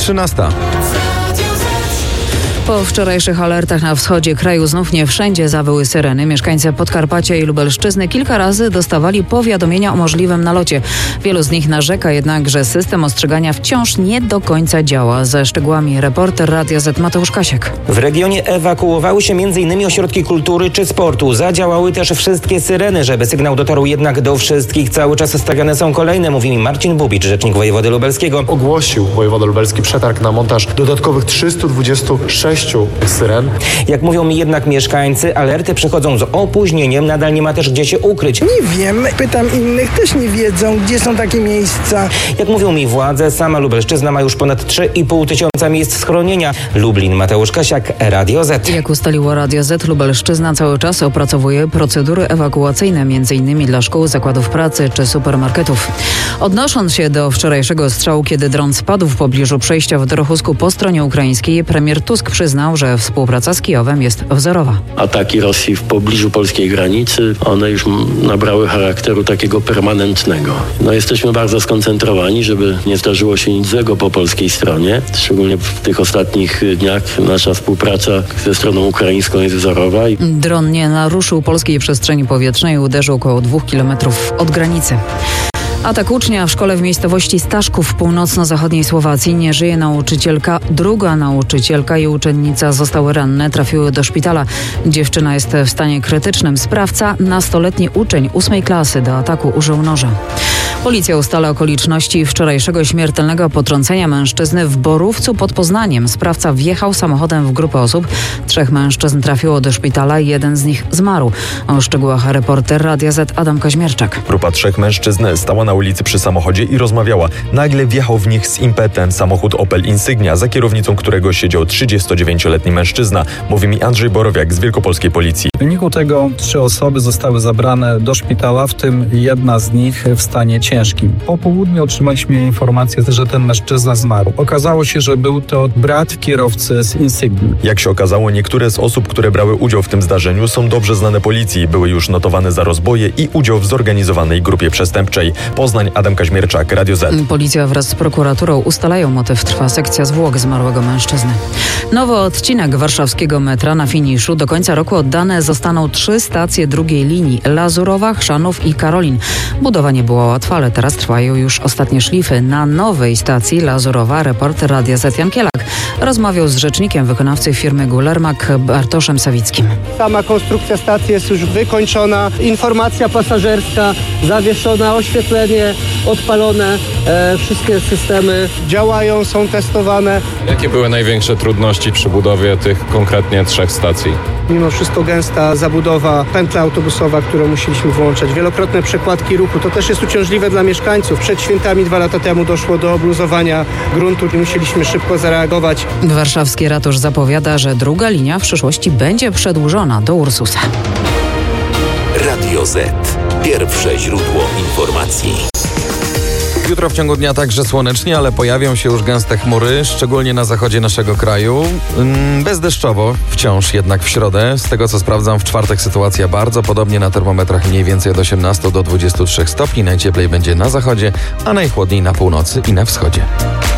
13. Po wczorajszych alertach na wschodzie kraju znów nie wszędzie zawyły syreny. Mieszkańcy Podkarpacia i Lubelszczyzny kilka razy dostawali powiadomienia o możliwym nalocie. Wielu z nich narzeka jednak, że system ostrzegania wciąż nie do końca działa. Ze szczegółami reporter Radia Z Mateusz Kasiek. W regionie ewakuowały się m.in. ośrodki kultury czy sportu. Zadziałały też wszystkie syreny, żeby sygnał dotarł jednak do wszystkich. Cały czas stawiane są kolejne, mówi mi Marcin Bubicz, rzecznik wojewody lubelskiego. Ogłosił wojewoda lubelski przetarg na montaż dodatkowych 326 syren. Jak mówią mi jednak mieszkańcy, alerty przychodzą z opóźnieniem, nadal nie ma też gdzie się ukryć. Nie wiem, pytam innych, też nie wiedzą, gdzie są takie miejsca. Jak mówią mi władze, sama Lubelszczyzna ma już ponad 3,5 tysiąca miejsc schronienia. Lublin, Mateusz Kasiak, Radio Z. Jak ustaliło Radio Z, Lubelszczyzna cały czas opracowuje procedury ewakuacyjne, m.in. dla szkół, zakładów pracy czy supermarketów. Odnosząc się do wczorajszego strzału, kiedy dron spadł w pobliżu przejścia w Dorochusku po stronie ukraińskiej, premier Tusk przyznał, że współpraca z Kijowem jest wzorowa. Ataki Rosji w pobliżu polskiej granicy, one już nabrały charakteru takiego permanentnego. Jesteśmy bardzo skoncentrowani, żeby nie zdarzyło się nic złego po polskiej stronie. Szczególnie w tych ostatnich dniach nasza współpraca ze stroną ukraińską jest wzorowa. Dron nie naruszył polskiej przestrzeni powietrznej i uderzył około 2 kilometrów od granicy. Atak ucznia w szkole w miejscowości Staszków w północno-zachodniej Słowacji. Nie żyje nauczycielka. Druga nauczycielka i uczennica zostały ranne, trafiły do szpitala. Dziewczyna jest w stanie krytycznym. Sprawca, nastoletni uczeń 8 klasy, do ataku użył noża. Policja ustala okoliczności wczorajszego śmiertelnego potrącenia mężczyzny w Borówcu pod Poznaniem. Sprawca wjechał samochodem w grupę osób. 3 mężczyzn trafiło do szpitala i jeden z nich zmarł. O szczegółach reporter Radia Z Adam Kaźmierczak. Grupa 3 mężczyzn stała na ulicy przy samochodzie i rozmawiała. Nagle wjechał w nich z impetem samochód Opel Insignia, za kierownicą którego siedział 39-letni mężczyzna. Mówi mi Andrzej Borowiak z Wielkopolskiej Policji. W wyniku tego 3 osoby zostały zabrane do szpitala, w tym jedna z nich w stanie ciężkim. Po południu otrzymaliśmy informację, że ten mężczyzna zmarł. Okazało się, że był to brat kierowcy z Insignii. Jak się okazało, niektóre z osób, które brały udział w tym zdarzeniu, są dobrze znane policji. Były już notowane za rozboje i udział w zorganizowanej grupie przestępczej. Poznań, Adam Kaźmierczak, Radio Z. Policja wraz z prokuraturą ustalają motyw. Trwa sekcja zwłok zmarłego mężczyzny. Nowy odcinek warszawskiego metra na finiszu. Do końca roku oddane zostaną 3 stacje drugiej linii. Lazurowa, Chrzanów i Karolin. Budowa nie była łatwa, ale teraz trwają już ostatnie szlify. Na nowej stacji Lazurowa reporter Radia Z Jan Kielak rozmawiał z rzecznikiem wykonawcy firmy Gulermak Bartoszem Sawickim. Sama konstrukcja stacji jest już wykończona. Informacja pasażerska zawieszona, oświetlenie odpalone. Wszystkie systemy działają, są testowane. Jakie były największe trudności przy budowie tych konkretnie 3 stacji? Mimo wszystko gęsta zabudowa, pętla autobusowa, którą musieliśmy włączać, wielokrotne przekładki ruchu. To też jest uciążliwe dla mieszkańców. Przed świętami 2 lata temu doszło do obluzowania gruntu i musieliśmy szybko zareagować. Warszawski ratusz zapowiada, że druga linia w przyszłości będzie przedłużona do Ursusa. Radio Z. Pierwsze źródło informacji. Jutro w ciągu dnia także słonecznie, ale pojawią się już gęste chmury, szczególnie na zachodzie naszego kraju. Bezdeszczowo wciąż jednak w środę. Z tego co sprawdzam, w czwartek sytuacja bardzo podobnie, na termometrach mniej więcej od 18 do 23 stopni. Najcieplej będzie na zachodzie, a najchłodniej na północy i na wschodzie.